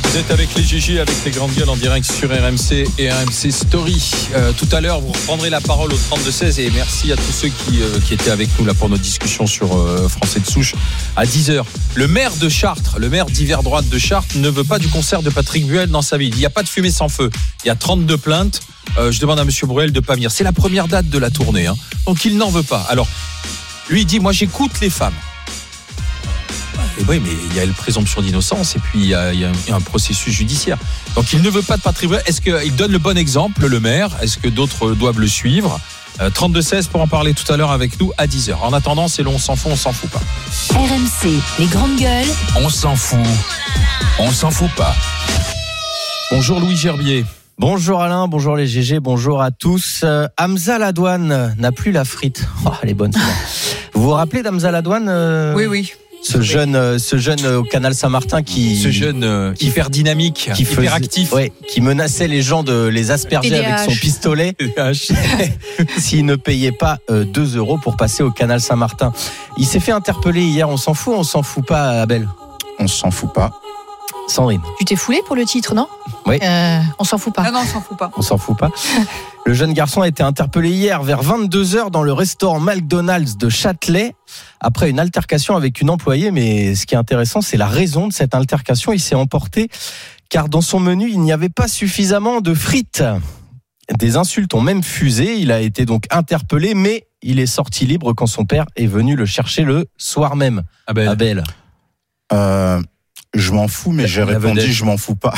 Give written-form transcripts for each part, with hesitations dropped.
Vous êtes avec les GG, avec les grandes gueules en direct sur RMC et RMC Story. Tout à l'heure, vous reprendrez la parole au 32-16 et merci à tous ceux qui étaient avec nous là pour nos discussions sur Français de souche à 10h. Le maire de Chartres, le maire d'hiver droite de Chartres ne veut pas du concert de Patrick Bruel dans sa ville. Il n'y a pas de fumée sans feu. Il y a 32 plaintes. Je demande à monsieur Bruel de ne pas venir. C'est la première date de la tournée, hein. Donc il n'en veut pas. Alors, lui il dit, moi j'écoute les femmes. Et oui, mais il y a la présomption d'innocence et puis il y a un processus judiciaire. Donc il ne veut pas de Patrick Bruel. Est-ce qu'il donne le bon exemple, le maire ? Est-ce que d'autres doivent le suivre ? 32-16 pour en parler tout à l'heure avec nous à 10h. En attendant, c'est long, on s'en fout pas. RMC, les grandes gueules. On s'en fout pas. Bonjour Louis Gerbier. Bonjour Alain, bonjour les GG, bonjour à tous. Hamza Ladouane n'a plus la frite. Oh, elle est bonne. Vous vous rappelez d'Hamza Ladouane ? Oui. Ce jeune au canal Saint-Martin ce jeune hyper dynamique, hyper actif, qui menaçait les gens de les asperger avec son pistolet s'il ne payait pas 2 € pour passer au canal Saint-Martin. Il s'est fait interpeller hier. On s'en fout pas, Abel ? On s'en fout pas. Sandrine. Tu t'es foulé pour le titre, non ? Oui. On s'en fout pas. Ah non, on s'en fout pas. On s'en fout pas. Le jeune garçon a été interpellé hier vers 22h dans le restaurant McDonald's de Châtelet après une altercation avec une employée. Mais ce qui est intéressant, c'est la raison de cette altercation. Il s'est emporté car dans son menu, il n'y avait pas suffisamment de frites. Des insultes ont même fusé. Il a été donc interpellé, mais il est sorti libre quand son père est venu le chercher le soir même. Abel. Je m'en fous, mais j'ai répondu, je m'en fous pas.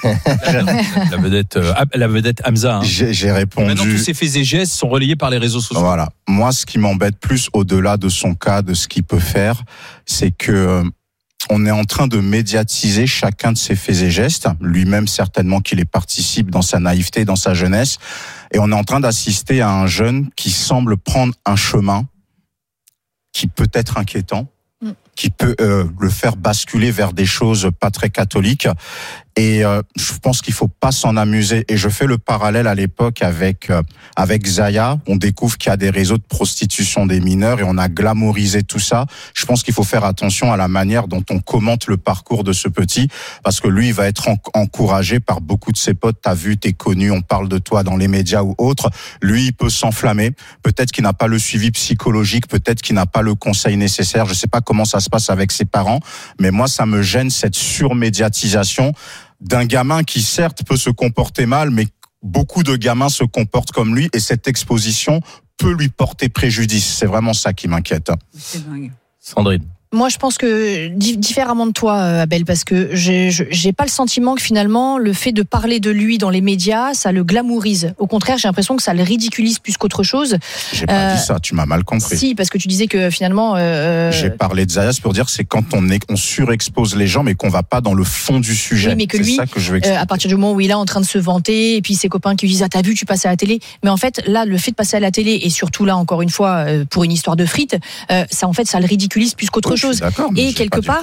La vedette Hamza. Hein. J'ai répondu. Maintenant, tous ces faits et gestes sont relayés par les réseaux sociaux. Voilà. Moi, ce qui m'embête plus, au-delà de son cas, de ce qu'il peut faire, c'est que on est en train de médiatiser chacun de ses faits et gestes. Lui-même, certainement qu'il y participe dans sa naïveté, dans sa jeunesse. Et on est en train d'assister à un jeune qui semble prendre un chemin qui peut être inquiétant, qui peut le faire basculer vers des choses pas très catholiques. Et je pense qu'il faut pas s'en amuser. Et je fais le parallèle à l'époque avec Zaya. On découvre qu'il y a des réseaux de prostitution des mineurs et on a glamourisé tout ça. Je pense qu'il faut faire attention à la manière dont on commente le parcours de ce petit, parce que lui, il va être encouragé par beaucoup de ses potes. T'as vu, t'es connu, on parle de toi dans les médias ou autres. Lui, il peut s'enflammer. Peut-être qu'il n'a pas le suivi psychologique, peut-être qu'il n'a pas le conseil nécessaire. Je sais pas comment ça se passe avec ses parents, mais moi, ça me gêne cette surmédiatisation d'un gamin qui certes peut se comporter mal, mais beaucoup de gamins se comportent comme lui et cette exposition peut lui porter préjudice. C'est vraiment ça qui m'inquiète. C'est dingue. Sandrine. Moi, je pense que différemment de toi, Abel, parce que j'ai pas le sentiment que finalement le fait de parler de lui dans les médias, ça le glamourise. Au contraire, j'ai l'impression que ça le ridiculise plus qu'autre chose. J'ai pas dit ça, tu m'as mal compris. Si, parce que tu disais que finalement. J'ai parlé de Zaya pour dire que c'est quand on surexpose les gens, mais qu'on va pas dans le fond du sujet. Oui, mais que c'est lui, ça que je veux expliquer. À partir du moment où il est en train de se vanter, et puis ses copains qui lui disent t'as vu, tu passes à la télé. Mais en fait, là, le fait de passer à la télé, et surtout là, encore une fois, pour une histoire de frites, ça en fait, ça le ridiculise plus qu'autre chose. Et quelque part,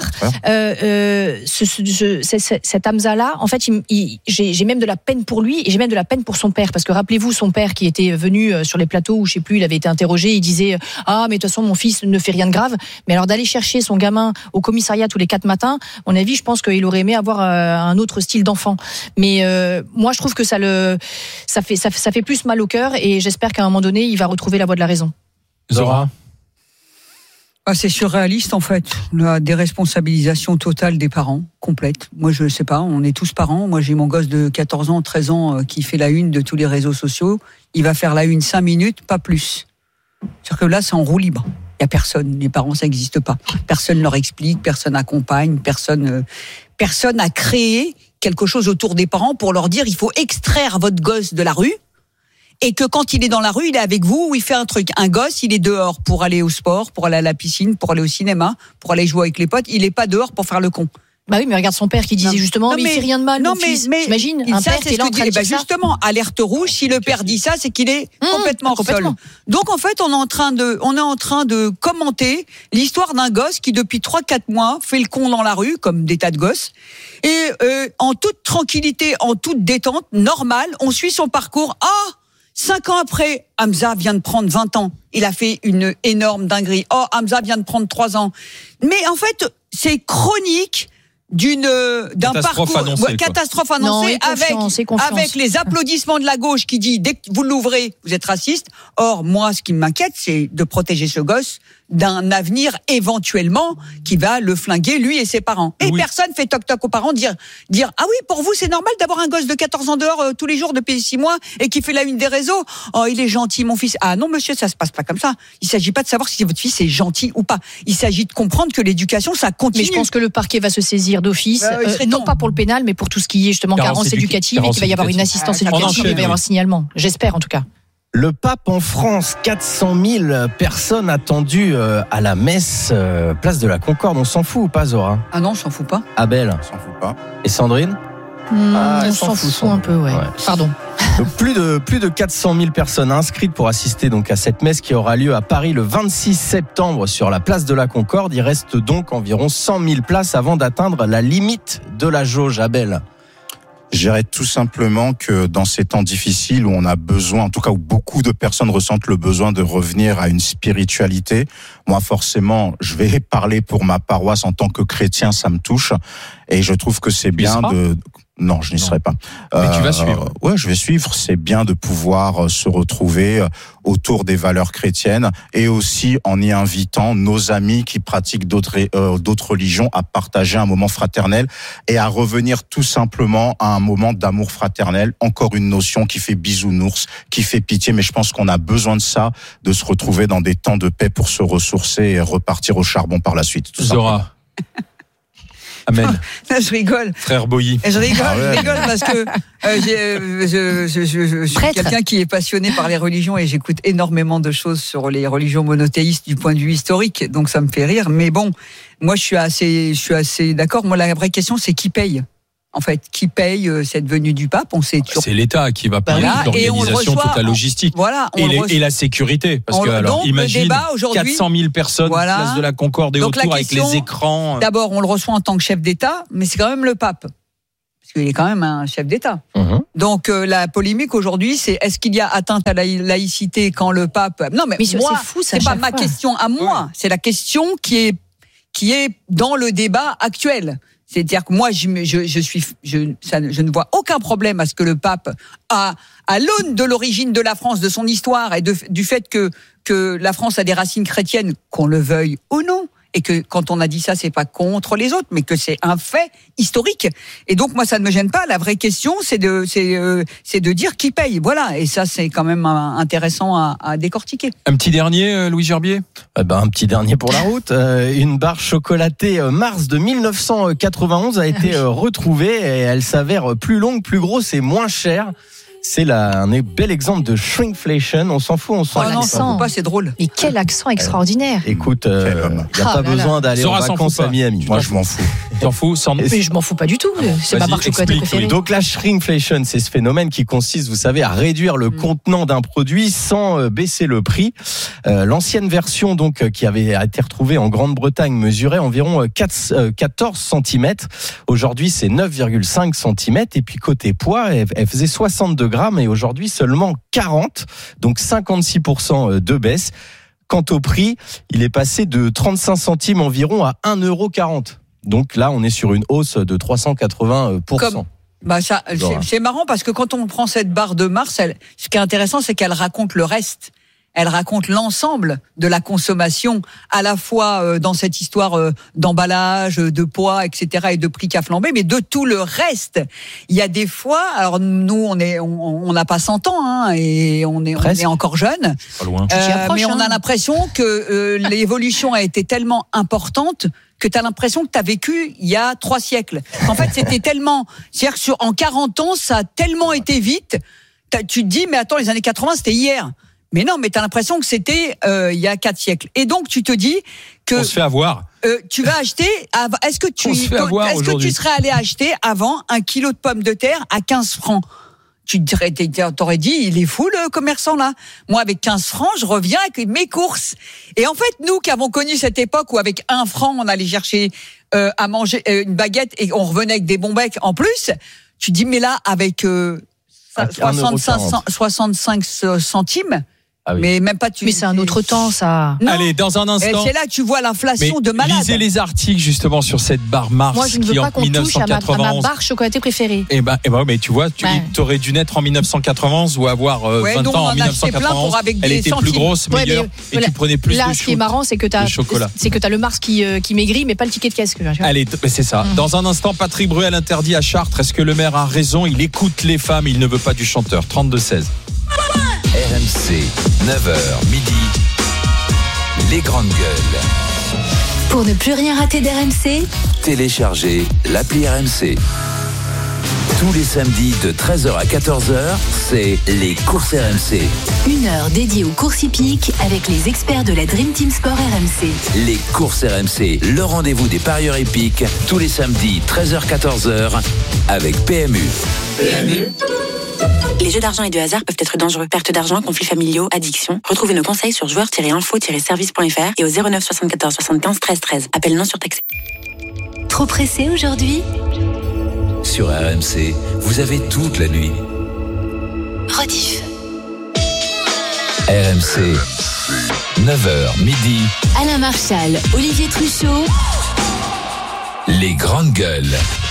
cet Hamza-là, en fait, j'ai même de la peine pour lui et j'ai même de la peine pour son père. Parce que rappelez-vous, son père qui était venu sur les plateaux où je sais plus, il avait été interrogé, il disait ah mais de toute façon mon fils ne fait rien de grave. Mais alors d'aller chercher son gamin au commissariat tous les 4 matins, à mon avis, je pense qu'il aurait aimé avoir un autre style d'enfant. Mais moi, je trouve que ça fait plus mal au cœur et j'espère qu'à un moment donné, il va retrouver la voie de la raison. Zora. C'est surréaliste en fait, la déresponsabilisation totale des parents, complète. Moi je sais pas, on est tous parents, moi j'ai mon gosse de 14 ans, 13 ans qui fait la une de tous les réseaux sociaux, il va faire la une 5 minutes, pas plus. C'est-à-dire que là c'est en roue libre, il y a personne, les parents ça n'existe pas. Personne leur explique, personne accompagne, personne a créé quelque chose autour des parents pour leur dire il faut extraire votre gosse de la rue. Et que quand il est dans la rue, il est avec vous ou il fait un truc. Un gosse, il est dehors pour aller au sport, pour aller à la piscine, pour aller au cinéma, pour aller jouer avec les potes. Il est pas dehors pour faire le con. Bah oui, mais regarde son père qui disait justement, mais il fait rien de mal, mon fils. T'imagines, un père qui est là en train de dire ça. Justement, alerte rouge, si le père dit ça, c'est qu'il est complètement seul. Donc en fait, on est en train de commenter l'histoire d'un gosse qui depuis 3-4 mois fait le con dans la rue, comme des tas de gosses. Et en toute tranquillité, en toute détente, normale, on suit son parcours. 5 ans après, Hamza vient de prendre 20 ans. Il a fait une énorme dinguerie. Hamza vient de prendre 3 ans. Mais en fait, c'est chronique d'un catastrophe parcours annoncée, catastrophe Non, annoncée et confiance, et confiance. avec les applaudissements de la gauche qui dit dès que vous l'ouvrez vous êtes raciste. Or moi ce qui m'inquiète c'est de protéger ce gosse d'un avenir éventuellement qui va le flinguer lui et ses parents. Et personne fait toc toc aux parents dire ah oui pour vous c'est normal d'avoir un gosse de 14 ans dehors tous les jours depuis 6 mois et qui fait la une des réseaux. Oh il est gentil mon fils. Ah non monsieur ça se passe pas comme ça. Il s'agit pas de savoir si votre fils est gentil ou pas. Il s'agit de comprendre que l'éducation ça continue. Mais je pense que le parquet va se saisir d'office, non pas pour le pénal, mais pour tout ce qui est justement carence éducative et qu'il va y avoir une assistance éducative, il va y avoir un signalement. J'espère en tout cas. Le pape en France, 400 000 personnes attendues à la messe, place de la Concorde. On s'en fout ou pas, Zora? Ah non, on s'en fout pas. Abel? On s'en fout pas. Et Sandrine? On s'en fout un peu, ouais. Pardon. Donc, plus de 400 000 personnes inscrites pour assister donc à cette messe qui aura lieu à Paris le 26 septembre sur la place de la Concorde. Il reste donc environ 100 000 places avant d'atteindre la limite de la jauge, Abel. Je dirais tout simplement que dans ces temps difficiles où on a besoin, en tout cas où beaucoup de personnes ressentent le besoin de revenir à une spiritualité, moi forcément, je vais parler pour ma paroisse en tant que chrétien, ça me touche et je trouve que c'est bien de... Non, je n'y serai pas. Mais tu vas suivre. Ouais, je vais suivre. C'est bien de pouvoir se retrouver autour des valeurs chrétiennes et aussi en y invitant nos amis qui pratiquent d'autres religions à partager un moment fraternel et à revenir tout simplement à un moment d'amour fraternel. Encore une notion qui fait bisounours, qui fait pitié, mais je pense qu'on a besoin de ça, de se retrouver dans des temps de paix pour se ressourcer et repartir au charbon par la suite. Zora. Amen. Je rigole. Frère Boilly. Je rigole parce que je suis quelqu'un qui est passionné par les religions et j'écoute énormément de choses sur les religions monothéistes du point de vue historique, donc ça me fait rire. Mais bon, moi je suis assez d'accord. Moi la vraie question c'est qui paye. En fait, qui paye cette venue du pape? On sait toujours. C'est l'État qui va payer l'organisation, toute la logistique. Voilà, et la sécurité. Parce que, alors, imagine 400 000 personnes, place de la Concorde et donc autour avec les écrans. D'abord, on le reçoit en tant que chef d'État, mais c'est quand même le pape. Parce qu'il est quand même un chef d'État. Donc, la polémique aujourd'hui, c'est est-ce qu'il y a atteinte à la laïcité quand le pape. Non, mais moi, c'est fou, ça, c'est pas ma question à moi. C'est la question qui est dans le débat actuel. C'est-à-dire que moi, je ne vois aucun problème à ce que le pape, à l'aune de l'origine de la France, de son histoire et du fait que la France a des racines chrétiennes, qu'on le veuille ou non, et que quand on a dit ça, c'est pas contre les autres, mais que c'est un fait historique. Et donc moi, ça ne me gêne pas. La vraie question, c'est de dire qui paye. Voilà. Et ça, c'est quand même intéressant à décortiquer. Un petit dernier, Louis Gerbier. Un petit dernier pour la route. Une barre chocolatée Mars de 1991 a été retrouvée et elle s'avère plus longue, plus grosse et moins chère. C'est un bel exemple de shrinkflation. On s'en fout, on s'en fout. Non, pas, c'est drôle. Mais quel accent extraordinaire. Écoute, il n'y a pas besoin d'aller en vacances à Miami. Moi, je m'en fous. T'en fous? Mais je m'en fous pas du tout. C'est ma barre chocolatée préférée. Donc la shrinkflation, c'est ce phénomène qui consiste, vous savez, à réduire le contenant d'un produit sans baisser le prix. L'ancienne version, donc, qui avait été retrouvée en Grande-Bretagne, mesurait environ 14 cm. Aujourd'hui, c'est 9,5 cm. Et puis côté poids, elle faisait 62 grammes et aujourd'hui seulement 40, donc 56% de baisse. Quant au prix, il est passé de 35 centimes environ à 1,40 €. Donc là, on est sur une hausse de 380%. C'est marrant parce que quand on prend cette barre de Mars, ce qui est intéressant, c'est qu'elle raconte le reste. Elle raconte l'ensemble de la consommation, à la fois dans cette histoire d'emballage, de poids, etc., et de prix qui a flambé, mais de tout le reste. Il y a des fois, alors nous, on n'a pas 100 ans, hein, et on est encore jeune. Pas loin. Mais on a l'impression que l'évolution a été tellement importante que tu as l'impression que tu as vécu il y a 3 siècles. En fait, c'est-à-dire que en 40 ans, ça a tellement été vite, tu te dis, mais attends, les années 80, c'était hier. Mais non, mais t'as l'impression que c'était il y a 4 siècles. Et donc tu te dis que on se fait avoir. Tu vas acheter. Est-ce que tu serais allé acheter avant 1 kilo de pommes de terre à 15 francs? Tu t'aurais dit, il est fou le commerçant là. Moi, avec 15 francs, je reviens avec mes courses. Et en fait, nous qui avons connu cette époque où avec 1 franc, on allait chercher à manger une baguette et on revenait avec des bons becs en plus. Tu dis, mais là, avec 65 centimes. Ah oui. Mais même pas Mais c'est un autre temps, ça. Non. Allez, dans un Et instant. c'est là que tu vois l'inflation de malade. Lisez les articles justement sur cette barre Mars Moi, je ne veux qui pas en qu'on touche à ma 1991. barre chocolatée préférée. Eh ben, mais tu vois, tu Ouais. aurais dû naître en 1991 ou avoir 20 donc ans on en en achetait plein 1991. pour avec Elle des était centimes. plus grosse, Ouais, meilleure, mais et voilà. tu prenais plus Là, de ce qui est marrant, c'est que de chocolat. t'as le Mars qui maigrit, mais pas le ticket de caisse. Tu vois. Allez, c'est ça. Dans un instant, Patrick Bruel interdit à Chartres. Est-ce que le maire a raison? Il écoute les femmes, il ne veut pas du chanteur. 32-16. RMC, 9h midi. Les grandes gueules. Pour ne plus rien rater d'RMC, Téléchargez l'appli RMC. Tous les samedis de 13h à 14h, c'est les courses RMC. 1 heure dédiée aux courses hippiques avec les experts de la Dream Team Sport RMC. Les courses RMC, le rendez-vous des parieurs épiques, tous les samedis 13h-14h avec PMU. Les jeux d'argent et de hasard peuvent être dangereux. Perte d'argent, conflits familiaux, addiction. Retrouvez nos conseils sur joueurs-info-service.fr et au 09 74 75 13 13. Appel non surtaxé. Trop pressé aujourd'hui? Sur RMC, vous avez toute la nuit. Rediff. RMC, 9h midi. Alain Marchal, Olivier Truchot. Les grandes gueules.